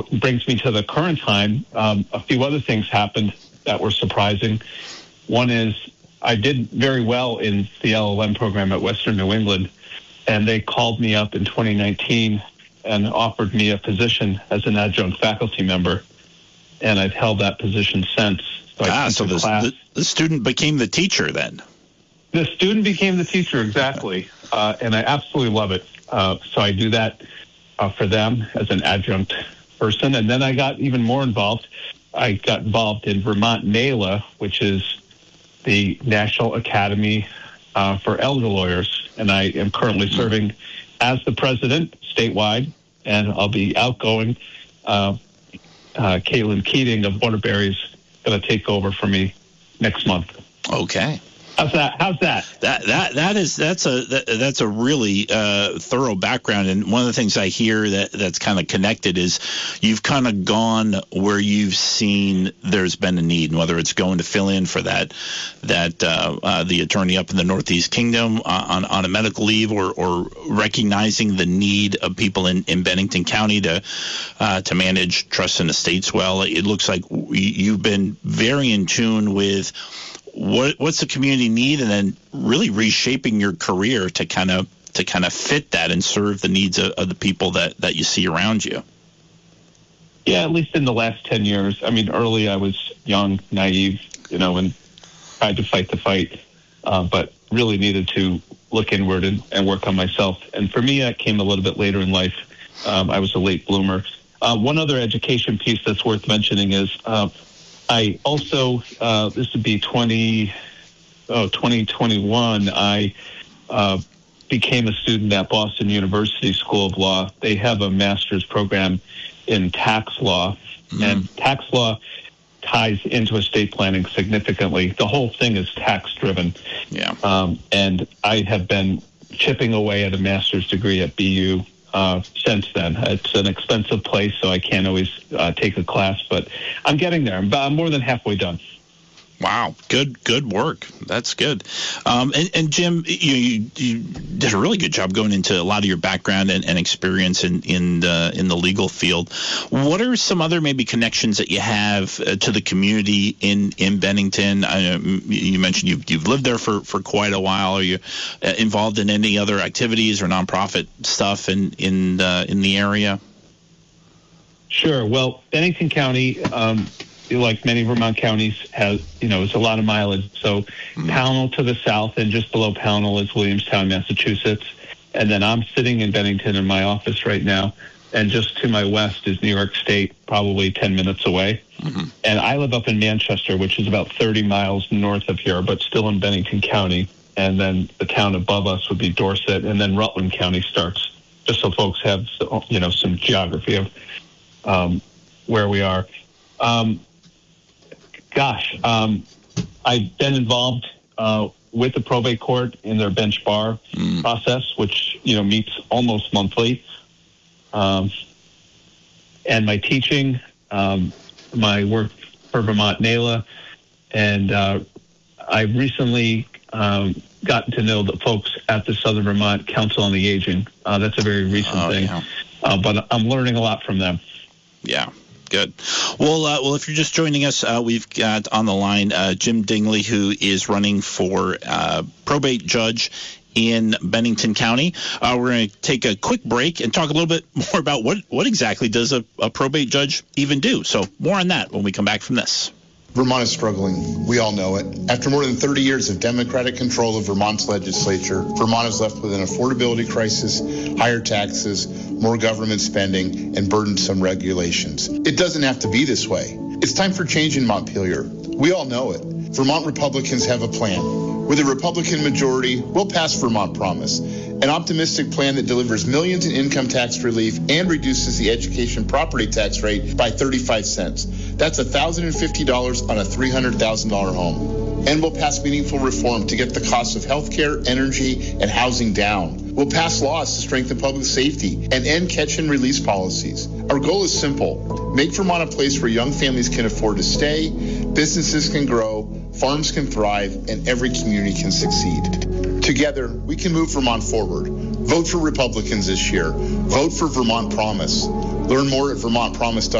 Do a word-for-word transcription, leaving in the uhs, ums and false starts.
brings me to the current time. Um, a few other things happened that were surprising. One is I did very well in the L L M program at Western New England, and they called me up in twenty nineteen and offered me a position as an adjunct faculty member, and I've held that position since. So ah, so the, the, the student became the teacher then? The student became the teacher, exactly, uh, and I absolutely love it. Uh, so I do that uh, for them as an adjunct person, and then I got even more involved. I got involved in Vermont NALA, which is the National Academy uh, for Elder Lawyers, and I am currently serving as the president statewide, and I'll be outgoing. Uh, uh, Caitlin Keating of Waterbury is going to take over for me next month. Okay. How's that? How's that? That that that is that's a that, that's a really uh, thorough background, and one of the things I hear that that's kind of connected is you've kind of gone where you've seen there's been a need, and whether it's going to fill in for that that uh, uh, the attorney up in the Northeast Kingdom on on a medical leave, or or recognizing the need of people in, in Bennington County to uh, to manage trusts and estates well. It looks like you've been very in tune with What what's the community need, and then really reshaping your career to kind of to kind of fit that and serve the needs of, of the people that, that you see around you. Yeah, at least in the last ten years. I mean, early I was young, naive, you know, and tried to fight the fight, uh, but really needed to look inward and, and work on myself. And for me, that came a little bit later in life. Um, I was a late bloomer. Uh, one other education piece that's worth mentioning is uh, I also, uh, this would be twenty, oh, twenty twenty-one, I uh, became a student at Boston University School of Law. They have a master's program in tax law, mm. and tax law ties into estate planning significantly. The whole thing is tax-driven. Yeah. Um, and I have been chipping away at a master's degree at B U Uh, since then. It's an expensive place, so I can't always uh, take a class, but I'm getting there. I'm, I'm more than halfway done. Wow, good, good work. That's good. Um, and, and Jim, you, you you did a really good job going into a lot of your background and, and experience in in the, in the legal field. What are some other maybe connections that you have uh, to the community in in Bennington? I, you mentioned you've you've lived there for, for quite a while. Are you uh, involved in any other activities or nonprofit stuff in in the, in the area? Sure. Well, Bennington County, Um, like many Vermont counties, has, you know, it's a lot of mileage. So mm-hmm. Pownell to the south, and just below Pownell is Williamstown, Massachusetts. And then I'm sitting in Bennington in my office right now. And just to my west is New York State, probably ten minutes away. Mm-hmm. And I live up in Manchester, which is about thirty miles north of here, but still in Bennington County. And then the town above us would be Dorset, and then Rutland County starts, just so folks have, you know, some geography of um, where we are. Um, Gosh, um, I've been involved uh, with the probate court in their bench bar mm. process, which, you know, meets almost monthly. Um, and my teaching, um, my work for Vermont NALA, and uh, I've recently um, gotten to know the folks at the Southern Vermont Council on the Aging. Uh, that's a very recent oh, thing, yeah. uh, but I'm learning a lot from them. Yeah. Good. Well, uh, well, if you're just joining us, uh, we've got on the line uh, Jim Dingley, who is running for uh, probate judge in Bennington County. Uh, we're going to take a quick break and talk a little bit more about what, what exactly does a, a probate judge even do. So more on that when we come back from this. Vermont is struggling. We all know it. After more than thirty years of Democratic control of Vermont's legislature, Vermont is left with an affordability crisis, higher taxes, more government spending, and burdensome regulations. It doesn't have to be this way. It's time for change in Montpelier. We all know it. Vermont Republicans have a plan. With a Republican majority, we'll pass Vermont Promise, an optimistic plan that delivers millions in income tax relief and reduces the education property tax rate by thirty-five cents. That's one thousand fifty dollars on a three hundred thousand dollars home. And we'll pass meaningful reform to get the cost of health care, energy, and housing down. We'll pass laws to strengthen public safety and end catch-and-release policies. Our goal is simple. Make Vermont a place where young families can afford to stay, businesses can grow, farms can thrive, and every community can succeed. Together, we can move Vermont forward. Vote for Republicans this year. Vote for Vermont Promise. Learn more at vermont promise dot org.